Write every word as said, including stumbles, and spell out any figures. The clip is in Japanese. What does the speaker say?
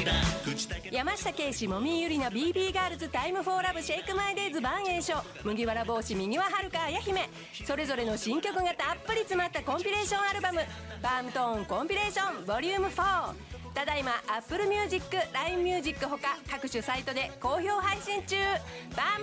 山下圭史、もみゆりの ビービー ガールズタイムフォーラブシェイクマイデイズ晩栄翔、麦わら帽子右ははるか綾姫、それぞれの新曲がたっぷり詰まったコンピレーションアルバムパームトーンコンピレーションボリュームフォー、ただいま Apple Music、ライン Music ほか各種サイトで好評配信中。パーム